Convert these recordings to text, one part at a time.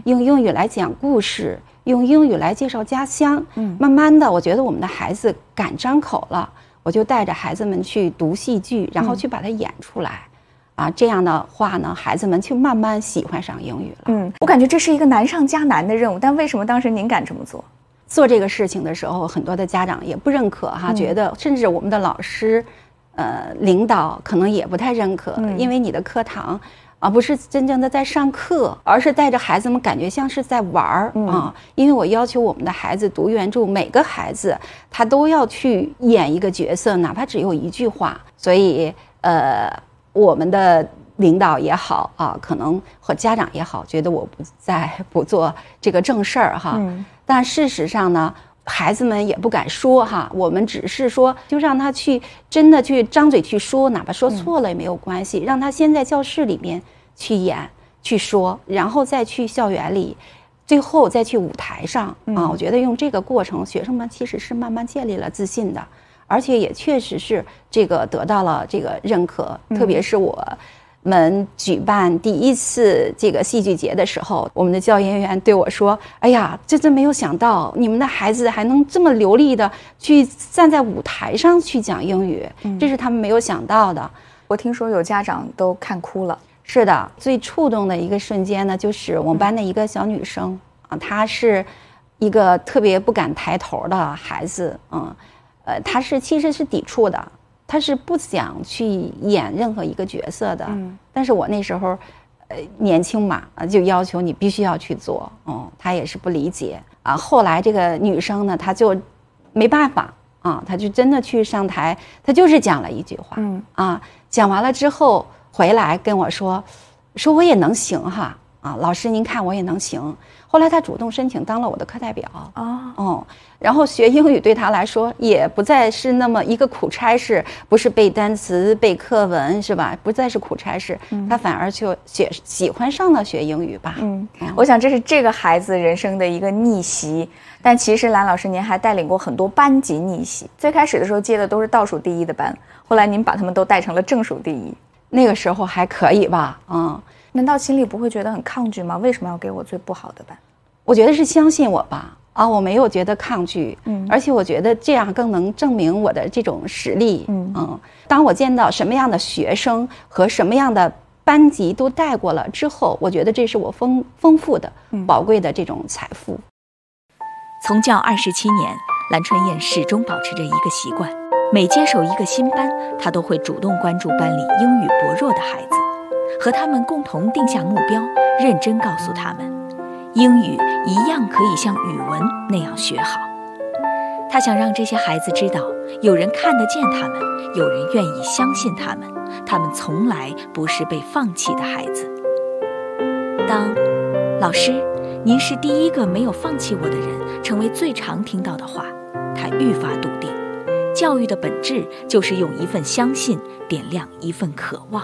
用英语来讲故事，用英语来介绍家乡。慢慢的，我觉得我们的孩子敢张口了，我就带着孩子们去读戏剧，然后去把它演出来。这样的话呢，孩子们就慢慢喜欢上英语了。 我感觉这是一个难上加难的任务，但为什么当时您敢这么做？ 做这个事情的时候，很多的家长也不认可哈，觉得甚至我们的老师、领导可能也不太认可，因为你的课堂不是真正的在上课，而是带着孩子们感觉像是在玩儿因为我要求我们的孩子读原著，每个孩子他都要去演一个角色，哪怕只有一句话。所以我们的领导也好可能和家长也好，觉得我不做这个正事儿哈。但事实上呢，孩子们也不敢说哈，我们只是说就让他去真的去张嘴去说，哪怕说错了也没有关系，让他先在教室里面去演去说，然后再去校园里，最后再去舞台上我觉得用这个过程，学生们其实是慢慢建立了自信的，而且也确实是这个得到了这个认可。特别是我们举办第一次这个戏剧节的时候，我们的教研员对我说：“哎呀，真没有想到你们的孩子还能这么流利的去站在舞台上去讲英语，这是他们没有想到的。” 我听说有家长都看哭了。 是的，最触动的一个瞬间呢，就是我们班的一个小女生她是一个特别不敢抬头的孩子她其实是抵触的。他是不想去演任何一个角色的，但是我那时候，年轻嘛，就要求你必须要去做，他也是不理解后来这个女生呢，她就没办法她就真的去上台，她就是讲了一句话，讲完了之后回来跟我说我也能行哈，老师您看我也能行。后来他主动申请当了我的课代表然后学英语对他来说也不再是那么一个苦差事，不是背单词背课文是吧，不再是苦差事，他反而就喜欢上了学英语吧。 我想这是这个孩子人生的一个逆袭。但其实蓝老师您还带领过很多班级逆袭，最开始的时候接的都是倒数第一的班，后来您把他们都带成了正数第一。 那个时候还可以吧难道心里不会觉得很抗拒吗？为什么要给我最不好的班？ 我觉得是相信我吧我没有觉得抗拒而且我觉得这样更能证明我的这种实力当我见到什么样的学生和什么样的班级都带过了之后，我觉得这是我丰富的宝贵的这种财富。 从教27年，蓝春燕始终保持着一个习惯，每接手一个新班，她都会主动关注班里英语薄弱的孩子，和他们共同定下目标，认真告诉他们，英语一样可以像语文那样学好。他想让这些孩子知道，有人看得见他们，有人愿意相信他们，他们从来不是被放弃的孩子。当老师，您是第一个没有放弃我的人成为最常听到的话，他愈发笃定，教育的本质就是用一份相信点亮一份渴望。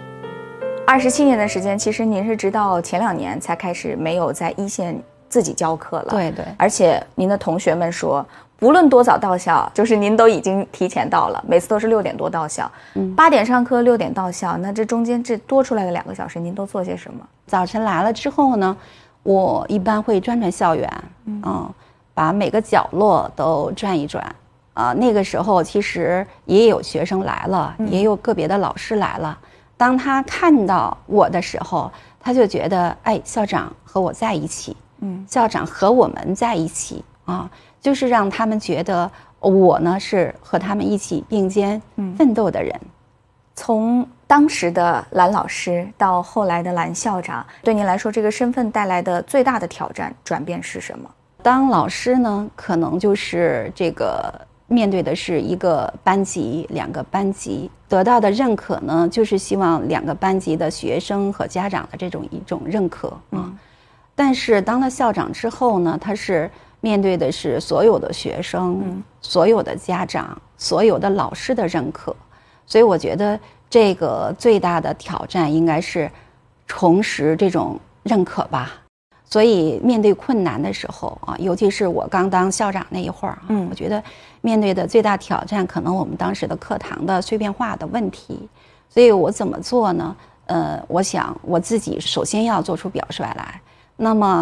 27年的时间，其实您是直到前2年才开始没有在一线自己教课了。 对对， 而且您的同学们说，不论多早到校，就是您都已经提前到了，每次都是6点多到校，8点上课，6点到校。那这中间这多出来的2个小时，您都做些什么？ 早晨来了之后呢，我一般会转校园，把每个角落都转一转。那个时候其实也有学生来了，也有个别的老师来了。当他看到我的时候，他就觉得，哎，校长和我在一起，校长和我们在一起就是让他们觉得我呢是和他们一起并肩奋斗的人。 从当时的蓝老师到后来的蓝校长，对您来说，这个身份带来的最大的挑战转变是什么？ 当老师呢，可能就是这个面对的是一个班级、2个班级，得到的认可呢，就是希望2个班级的学生和家长的一种认可但是当了校长之后呢，他是面对的是所有的学生、所有的家长、所有的老师的认可，所以我觉得这个最大的挑战应该是重拾这种认可吧。所以面对困难的时候尤其是我刚当校长那一会儿我觉得面对的最大挑战可能我们当时的课堂的碎片化的问题。所以我怎么做呢？我想我自己首先要做出表率来。那么